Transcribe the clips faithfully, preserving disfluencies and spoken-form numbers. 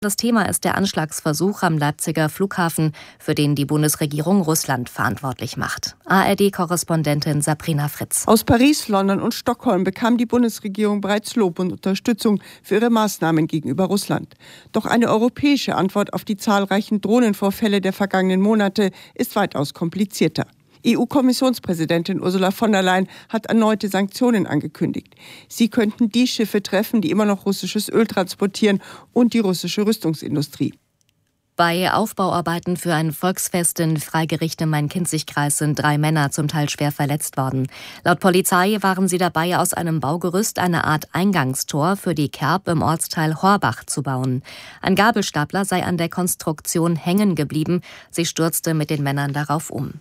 Das Thema ist der Anschlagsversuch am Leipziger Flughafen, für den die Bundesregierung Russland verantwortlich macht. A R D-Korrespondentin Sabrina Fritz. Aus Paris, London und Stockholm bekam die Bundesregierung bereits Lob und Unterstützung für ihre Maßnahmen gegenüber Russland. Doch eine europäische Antwort auf die zahlreichen Drohnenvorfälle der vergangenen Monate ist weitaus komplizierter. E U-Kommissionspräsidentin Ursula von der Leyen hat erneute Sanktionen angekündigt. Sie könnten die Schiffe treffen, die immer noch russisches Öl transportieren, und die russische Rüstungsindustrie. Bei Aufbauarbeiten für ein Volksfest in Freigericht im Main-Kinzig-Kreis sind drei Männer zum Teil schwer verletzt worden. Laut Polizei waren sie dabei, aus einem Baugerüst eine Art Eingangstor für die Kerb im Ortsteil Horbach zu bauen. Ein Gabelstapler sei an der Konstruktion hängen geblieben. Sie stürzte mit den Männern darauf um.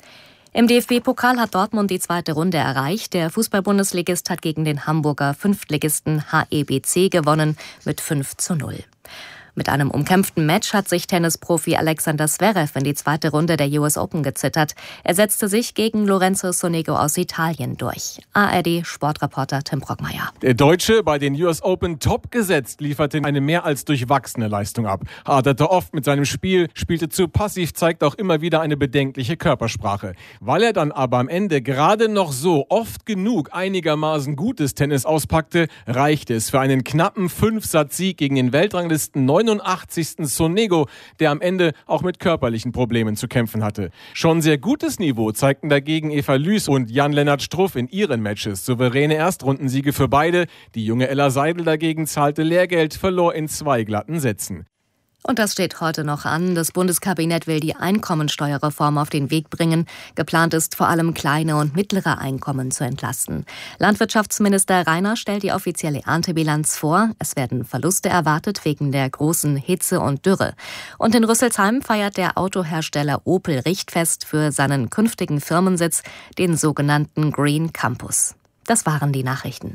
Im D F B-Pokal hat Dortmund die zweite Runde erreicht. Der Fußball-Bundesligist hat gegen den Hamburger Fünftligisten H E B C gewonnen mit fünf zu null. Mit einem umkämpften Match hat sich Tennisprofi Alexander Zverev in die zweite Runde der U S Open gezittert. Er setzte sich gegen Lorenzo Sonego aus Italien durch. A R D-Sportreporter Tim Brockmeier. Der Deutsche, bei den U S Open top gesetzt, lieferte eine mehr als durchwachsene Leistung ab. Haderte oft mit seinem Spiel, spielte zu passiv, zeigt auch immer wieder eine bedenkliche Körpersprache. Weil er dann aber am Ende gerade noch so oft genug einigermaßen gutes Tennis auspackte, reichte es für einen knappen Fünf-Satz-Sieg gegen den Weltranglisten neunundachtzigsten Sonego, der am Ende auch mit körperlichen Problemen zu kämpfen hatte. Schon sehr gutes Niveau zeigten dagegen Eva Lüß und Jan-Lennart Struff in ihren Matches. Souveräne Erstrundensiege für beide. Die junge Ella Seidel dagegen zahlte Lehrgeld, verlor in zwei glatten Sätzen. Und das steht heute noch an. Das Bundeskabinett will die Einkommensteuerreform auf den Weg bringen. Geplant ist, vor allem kleine und mittlere Einkommen zu entlasten. Landwirtschaftsminister Rainer stellt die offizielle Erntebilanz vor. Es werden Verluste erwartet wegen der großen Hitze und Dürre. Und in Rüsselsheim feiert der Autohersteller Opel Richtfest für seinen künftigen Firmensitz, den sogenannten Green Campus. Das waren die Nachrichten.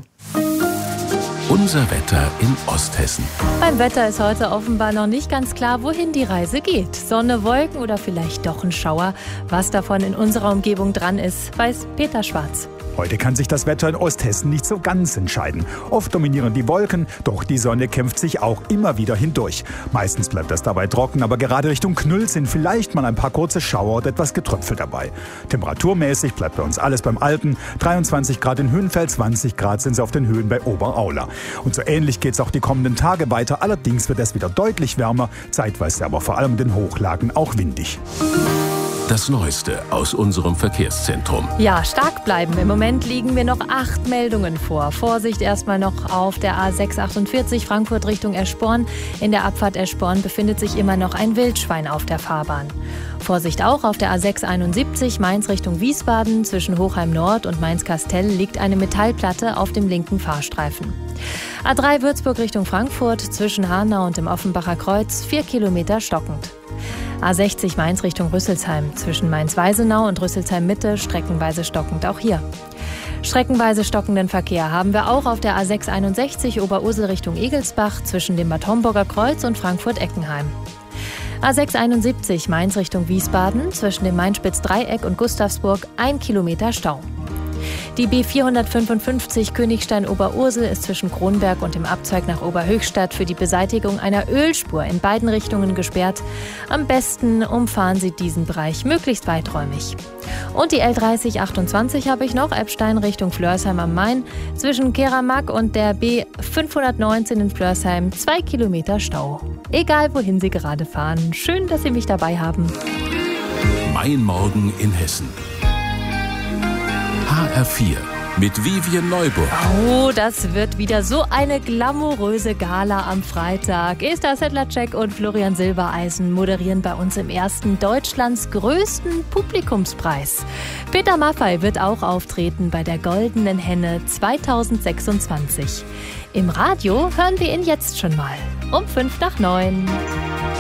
Unser Wetter in Osthessen. Beim Wetter ist heute offenbar noch nicht ganz klar, wohin die Reise geht. Sonne, Wolken oder vielleicht doch ein Schauer. Was davon in unserer Umgebung dran ist, weiß Peter Schwarz. Heute kann sich das Wetter in Osthessen nicht so ganz entscheiden. Oft dominieren die Wolken, doch die Sonne kämpft sich auch immer wieder hindurch. Meistens bleibt das dabei trocken, aber gerade Richtung Knüll sind vielleicht mal ein paar kurze Schauer und etwas Getröpfel dabei. Temperaturmäßig bleibt bei uns alles beim Alten. dreiundzwanzig Grad in Höhenfeld, zwanzig Grad sind es auf den Höhen bei Oberaula. Und so ähnlich geht es auch die kommenden Tage weiter. Allerdings wird es wieder deutlich wärmer, zeitweise aber vor allem in den Hochlagen auch windig. Das Neueste aus unserem Verkehrszentrum. Ja, stark bleiben. Im Moment liegen mir noch acht Meldungen vor. Vorsicht erstmal noch auf der A sechs achtundvierzig Frankfurt Richtung Eschborn. In der Abfahrt Eschborn befindet sich immer noch ein Wildschwein auf der Fahrbahn. Vorsicht auch auf der A sechs einundsiebzig Mainz Richtung Wiesbaden. Zwischen Hochheim Nord und Mainz-Kastel liegt eine Metallplatte auf dem linken Fahrstreifen. A drei Würzburg Richtung Frankfurt. Zwischen Hanau und dem Offenbacher Kreuz vier Kilometer stockend. A sechzig Mainz Richtung Rüsselsheim. Zwischen Mainz-Weisenau und Rüsselsheim-Mitte streckenweise stockend auch hier. Streckenweise stockenden Verkehr haben wir auch auf der A sechs einundsechzig Oberursel Richtung Egelsbach zwischen dem Bad Homburger Kreuz und Frankfurt-Eckenheim. A sechs einundsiebzig Mainz Richtung Wiesbaden zwischen dem Mainspitz-Dreieck und Gustavsburg ein Kilometer Stau. Die B vierhundertfünfundfünfzig Königstein-Oberursel ist zwischen Kronberg und dem Abzweig nach Oberhöchstadt für die Beseitigung einer Ölspur in beiden Richtungen gesperrt. Am besten umfahren Sie diesen Bereich möglichst weiträumig. Und die L dreißig achtundzwanzig habe ich noch, Eppstein Richtung Flörsheim am Main. Zwischen Keramag und der B fünfhundertneunzehn in Flörsheim zwei Kilometer Stau. Egal wohin Sie gerade fahren, schön, dass Sie mich dabei haben. Mein Morgen in Hessen. H R vier mit Vivian Neuburg. Oh, das wird wieder so eine glamouröse Gala am Freitag. Esther Sedlacek und Florian Silbereisen moderieren bei uns im ersten Deutschlands größten Publikumspreis. Peter Maffay wird auch auftreten bei der Goldenen Henne zweitausendsechsundzwanzig. Im Radio hören wir ihn jetzt schon mal um fünf nach neun.